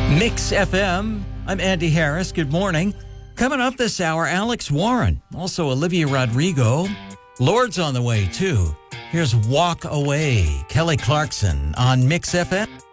Mix FM. I'm Andy Harris. Good morning. Coming up this hour, Alex Warren. Also, Olivia Rodrigo. Lord's on the way, too. Here's Walk Away. Kelly Clarkson on Mix FM.